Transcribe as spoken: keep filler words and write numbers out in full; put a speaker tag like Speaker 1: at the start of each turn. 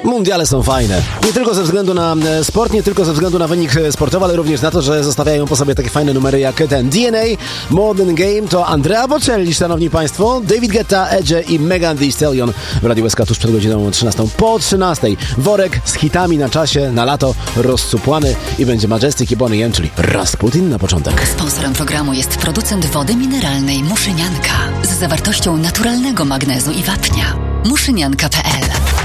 Speaker 1: Mundiale są fajne. Nie tylko ze względu na sport, nie tylko ze względu na wynik sportowy, ale również na to, że zostawiają po sobie takie fajne numery jak ten D N A, Modern Game, to Andrea Bocelli, szanowni państwo, David Guetta, Edge i Megan Thee Stallion w Radiu S K tuż przed godziną trzynastą. Po trzynastej worek z hitami na czasie, na lato, rozcupłany i będzie Majestic i Bonnie M, czyli Rasputin na początek.
Speaker 2: Sponsorem programu jest producent wody mineralnej Muszynianka z zawartością naturalnego magnezu i wapnia. muszynianka kropka p l